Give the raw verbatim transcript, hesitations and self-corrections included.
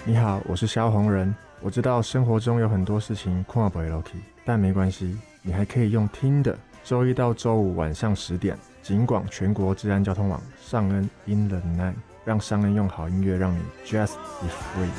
你好，我是萧红人。我知道生活中有很多事情看不下去，但没关系，你还可以用听的。周一到周五晚上十点，警广全国治安交通网上恩 in the night， 让上恩用好音乐让你 just be free。